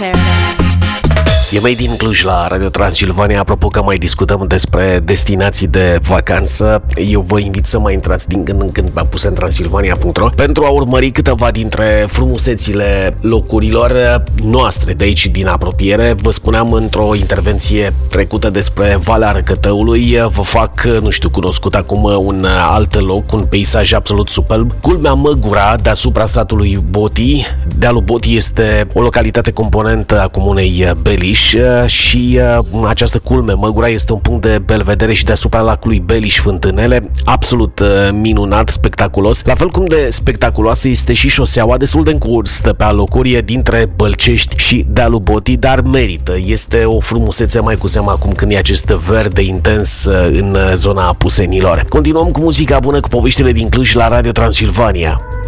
E Made in Cluj la Radio Transilvania. Apropo că mai discutăm despre destinații de vacanță, eu vă invit să mai intrați din când în când pe apusentransylvania.ro pentru a urmări câteva dintre frumusețile locurilor noastre de aici din apropiere. Vă spuneam într-o intervenție trecută despre Valea Răcătăului, vă fac, nu știu, cunoscut acum un alt loc, un peisaj absolut superb. Culmea Măgura, deasupra satului Boti. Dealul Boti este o localitate componentă a comunei Beliș și această culme, Măgura, este un punct de belvedere și deasupra lacului Beliș Fântânele, absolut minunat, spectaculos. La fel cum de spectaculoasă este și șoseaua destul de încursă pe alocuri dintre Bălcești și dealul Boti, dar merită. Este o frumusețe mai cu seamă acum când e acest verde intens în zona Apusenilor. Continuăm cu muzica bună, cu poveștile din Cluj la Radio Transilvania.